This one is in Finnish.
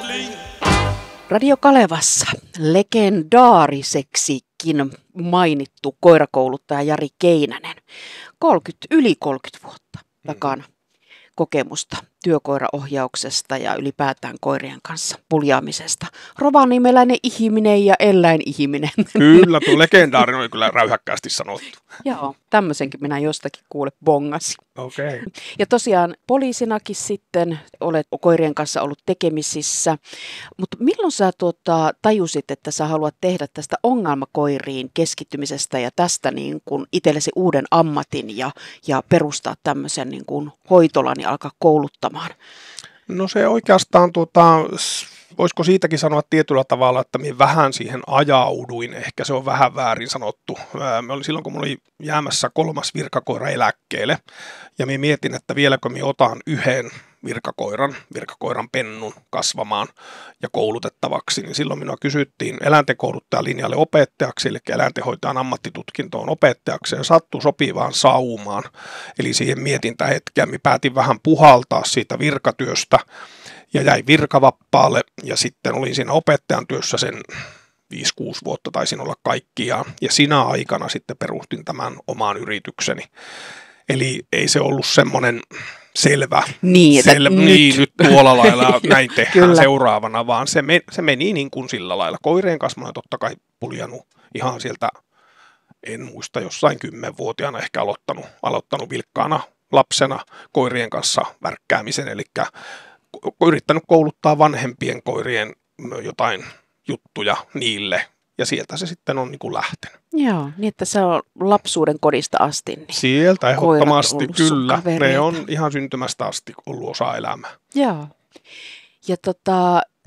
Radio Kalevassa legendaariseksikin mainittu koirakouluttaja Jari Keinänen. Yli 30 vuotta takana kokemusta työkoiraohjauksesta ja ylipäätään koirien kanssa puljaamisesta. Rovaniemeläinen ihminen ja eläinihminen. Kyllä, tuo legendaarinen oli kyllä räyhäkkäästi sanottu. Joo, tämmöisenkin minä jostakin bongasin. Okei. Ja tosiaan poliisinakin sitten olet koirien kanssa ollut tekemisissä, mutta milloin sä tajusit, että sä haluat tehdä tästä ongelmakoiriin keskittymisestä ja tästä niin kuin itsellesi uuden ammatin ja perustaa tämmöisen niin kuin hoitolan ja alkaa kouluttamaan? No se oikeastaan, voisiko siitäkin sanoa tietyllä tavalla, että minä vähän siihen ajauduin, ehkä se on vähän väärin sanottu. Silloin kun minä olin jäämässä 3. virkakoira eläkkeelle ja minä mietin, että vieläkö minä otan yhden virkakoiran pennun kasvamaan ja koulutettavaksi, niin silloin minua kysyttiin eläintenkouluttajalinjalle opettajaksi, eli eläintenhoitajan ammattitutkintoon opettajaksi ja sattui sopivaan saumaan. Eli siihen mietintähetkeen minä päätin vähän puhaltaa siitä virkatyöstä ja jäin virkavappaalle ja sitten olin siinä opettajan työssä sen 5-6 vuotta taisin olla kaikkiaan ja sinä aikana sitten perustin tämän oman yritykseni. Eli ei se ollut semmoinen selvä, nyt tuolla lailla näin tehdään seuraavana, vaan se meni niin kuin sillä lailla. Koirien kanssa mä olen totta kai puljannut ihan sieltä, en muista, jossain 10-vuotiaana ehkä aloittanut vilkkaana lapsena koirien kanssa värkkäämisen, eli yrittänyt kouluttaa vanhempien koirien jotain juttuja niille. Ja sieltä se sitten on niin kuin lähtenyt. Joo, niin että se on lapsuuden kodista asti. Niin sieltä ehdottomasti, kyllä. Ne on ihan syntymästä asti ollut osa elämää. Joo. Ja